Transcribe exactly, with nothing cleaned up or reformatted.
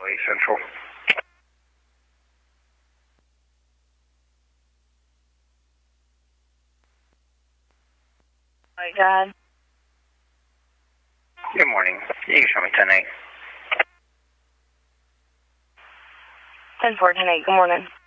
eight Central. My God. Good morning. You can show me ten eight. ten four, ten eight. Good morning.